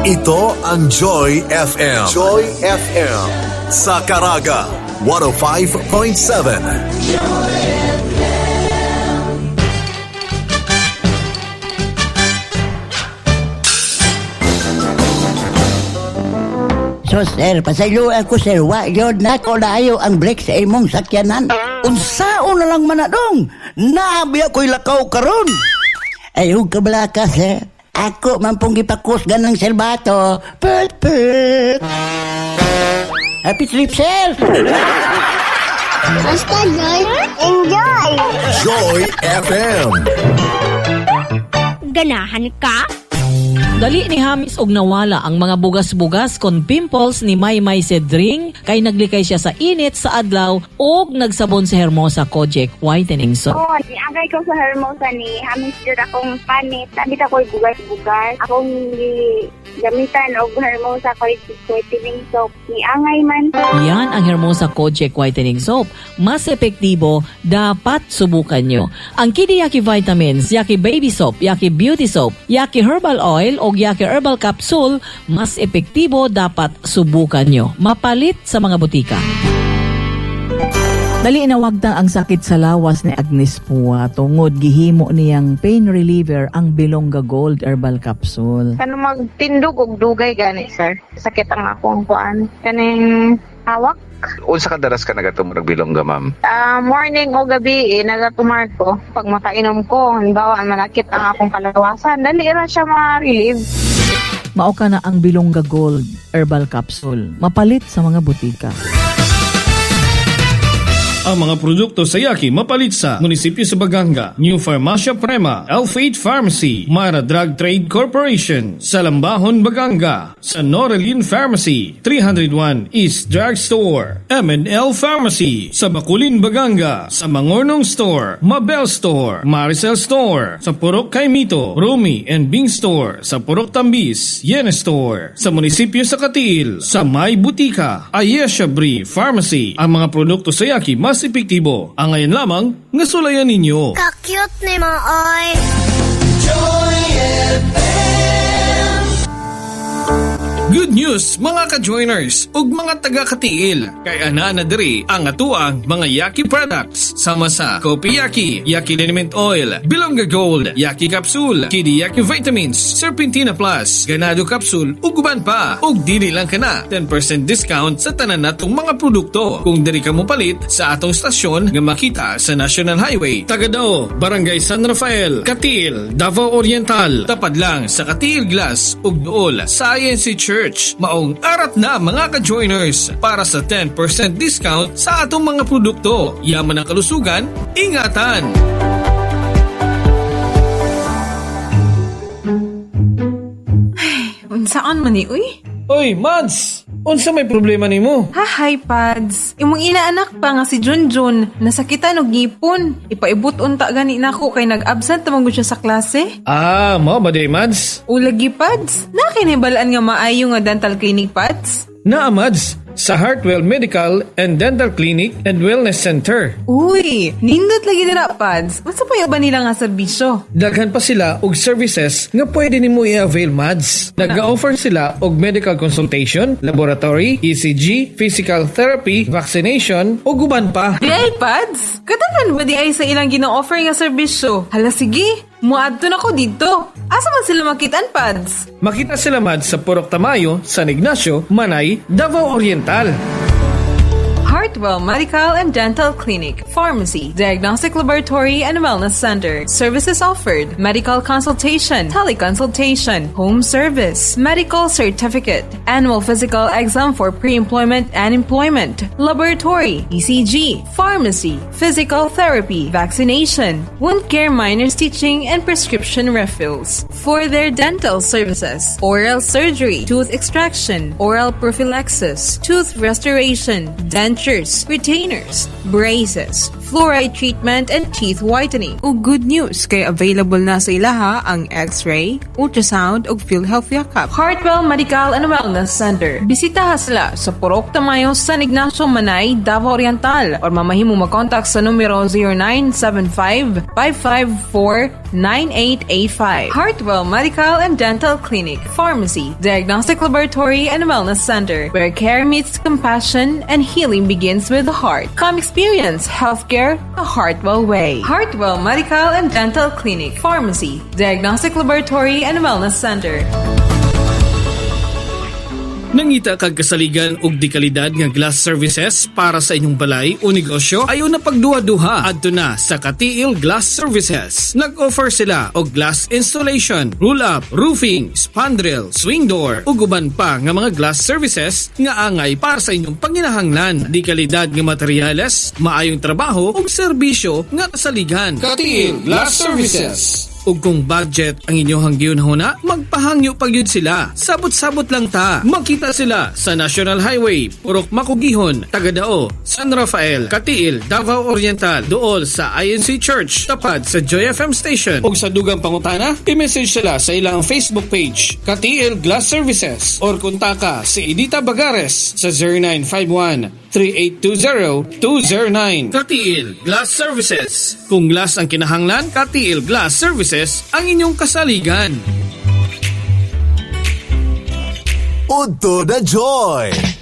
Ito ang Joy FM. Joy FM. Sa Caraga, 105.7. So sir, pasaylo ako sir, wa yun na ko layo ang brake sa imong sakyanan. Unsao na lang manadong, nabi ako'y lakaw karon. Ayaw ka balaka sir, ako man pong gipakus ganang serbato. Put. Happy trip sir. Basta Joy, enjoy! Joy FM. Ganahan ka? Dali ni Hamis og nawala ang mga bugas-bugas kon pimples ni Maymay Cedring kay naglikay siya sa init sa adlaw og nagsabon sa Hermosa Kojic Whitening Soap. Oo, niagay ko sa Hermosa ni Hamis jud akong panit. Sabit ako'y bugas-bugas. Akong gamitan og Hermosa Kojic Whitening Soap. Niangay man. Yan ang Hermosa Kojic Whitening Soap. Mas epektibo, dapat subukan nyo. Ang Kidi Yaki Vitamins, Yaki Baby Soap, Yaki Beauty Soap, Yaki Herbal Oil o Yaki Herbal Capsule, mas epektibo, dapat subukan nyo. Mapalit sa mga butika. Dali inawagtang ang sakit sa lawas ni Agnes Pua tungod gihimo niyang pain reliever ang Bilonga Gold Herbal Capsule. Kano magtindog og dugay gani sir? Sakit ang akong kuan. Kaning hawak. Unsa ka daras ka nagatumurag Bilonga, ma'am? Morning o gabi nagatumar ko. Pag makainom ko, halimbawa manakit ang akong kalawasan, dali ra siya ma-relieve. Mao ka na ang Bilonga Gold Herbal Capsule. Mapalit sa mga butika. Ang mga produkto sa Yaki mapalit sa Munisipyo sa Baganga, New Farmacia Prema, L8 Pharmacy, Mara Drug Trade Corporation, sa Lambahon, Baganga, sa Norelin Pharmacy, 301 East Drug Store, M&L Pharmacy, sa Bakulin, Baganga, sa Mangornong Store, Mabel Store, Maricel Store, sa Purok Kaimito, Rumi and Bing Store, sa Purok Tambis, Yene Store, sa Munisipyo sa Katiil, sa May Butika, Ayesha Brie Pharmacy. Ang mga produkto sa Yaki mas epektibo. Ang ngayon lamang, nasulayan ninyo. Ka-cute ni Maoy. Joy FM. Good news mga ka-joiners ug mga taga-Katiil. Kay ana na diri ang atuang mga Yaki products sama sa Kopi Yaki, Yaki Liniment Oil, Bilonga Gold, Yaki Capsule, Kidi Yaki Vitamins, Serpentina Plus, Ganado Capsule ug uban pa. Ug dili lang kana 10% discount sa tanan natong mga produkto kung diri ka mo palit sa atong stasyon nga makita sa National Highway Tagadao, Barangay San Rafael, Katiil, Davao Oriental. Tapad lang sa Katiil Glass ug duol sa INC Church. Maong arat na mga ka-joiners para sa 10% discount sa atong mga produkto. Yaman ang kalusugan, ingatan! Ay, unsaan man ni, uy? Oy, Mads! Unsa may problema nimo? Hi, Pads. Imong inaanak pa nga si Junjun. Nasakitan og ngipon. Ipaibot unta gani nako kay nag-absent tamang siya sa klase. Mao ba day, Mads? Ulagi, Pads. Nakinibalaan nga maayo nga dental clinic, Pads. Naa, Mads. Sa Heartwell Medical and Dental Clinic and Wellness Center. Uy, nindot lagi na Pads. Masa pa ba nila nga serbisyo? Daghan pa sila og services nga pwede nimo i-avail, Mads. Nag-offer sila og medical consultation, laboratory, ECG, physical therapy, vaccination, ug uban pa. Di ay, Pads? Kadagan ba di ay sa ilang gina-offer nga serbisyo? Hala, sige. Muadto na ko dito. Asa man sila makitaan, Pads? Makita sila, Mads, sa Purok Tamayo, San Ignacio, Manay, Davao Oriental. Heartwell Medical and Dental Clinic, Pharmacy, Diagnostic Laboratory and Wellness Center. Services offered: medical consultation, teleconsultation, home service, medical certificate, annual physical exam for pre-employment and employment, laboratory, ECG, pharmacy, physical therapy, vaccination, wound care, minors teaching, and prescription refills. For their dental services: oral surgery, tooth extraction, oral prophylaxis, tooth restoration, dentures, retainers, braces, fluoride treatment, and teeth whitening. O good news, kay available na sa ilaha ang X-ray, ultrasound, ug PhilHealth Yakap. Heartwell Medical and Wellness Center. Bisitaha sila sa Purok Tamayo, San Ignacio, Manay, Davao Oriental, or mamahimo mag-contact sa numero 0975-554-9885. Heartwell Medical and Dental Clinic, Pharmacy, Diagnostic Laboratory and Wellness Center, where care meets compassion and healing begins with the heart. Come experience healthcare the Heartwell way. Heartwell Medical and Dental Clinic, Pharmacy, Diagnostic Laboratory and Wellness Center. Nangita kag kasaligan og di kalidad nga glass services para sa inyong balay o negosyo, ayaw na pagduha-duha adto na sa Katiil Glass Services. Nag-offer sila og glass installation, roll-up, roofing, spandrel, swing door ug uban pa nga mga glass services nga angay para sa inyong panginahanglan. Di kalidad nga materyales, maayong trabaho ug serbisyo nga kasaligan. Katiil Glass Services. Ug kung budget ang inyong gihunahuna, magpahangyo pagyud sila. Sabot-sabot lang ta. Makita sila sa National Highway, Purok Makugihon, Tagadao, San Rafael, Katiil, Davao Oriental, duol sa INC Church, tapad sa Joy FM Station. Ug sa dugang pangutana, i-message sila sa ilang Facebook page, Katiil Glass Services, or kontaka si Edita Bagares sa 0951-3820-209. Katiil Glass Services. Kung glass ang kinahanglan, Katiil Glass Services ang inyong kasaligan. Udto na Joy!